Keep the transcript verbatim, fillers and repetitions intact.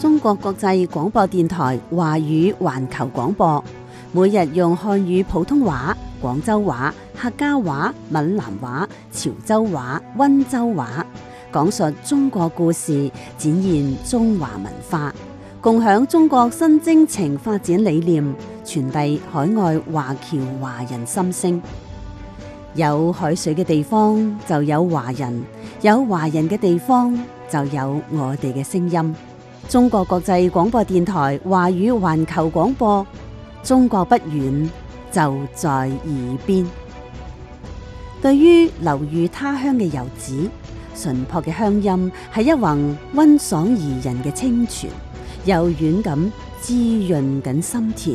中國國際廣播電台華語環球廣播，每日用漢語普通話、廣州話、客家話、閩南話、潮州話、溫州話，講述中國故事，展現中華文化，共享中國新征程發展理念，傳遞海外華僑華人心聲。有海水嘅地方就有華人，有華人嘅地方就有我哋嘅聲音。中國國際廣播電台華語環球廣播，中國不遠，就在耳邊。對於流寓他鄉嘅遊子，淳樸嘅鄉音係一泓溫爽宜人嘅清泉，柔軟咁滋潤緊心田。